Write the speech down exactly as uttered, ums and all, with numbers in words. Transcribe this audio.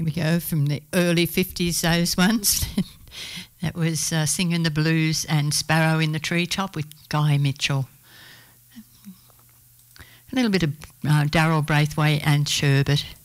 we go, from the early fifties, those ones. That was uh, Singing the Blues and Sparrow in the Treetop with Guy Mitchell. A little bit of uh, Darryl Braithwaite and Sherbet.